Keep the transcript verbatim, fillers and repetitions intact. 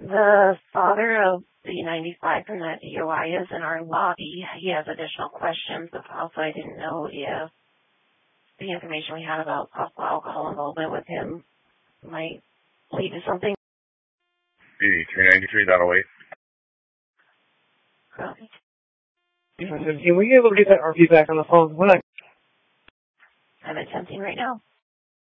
The father of the ninety-five from that D U I is in our lobby. He has additional questions, but also I didn't know if the information we had about possible alcohol involvement with him might lead to something. B D three ninety-three, that'll wait. Okay. Can we be able to get that R P back on the phone? What I I'm attempting right now.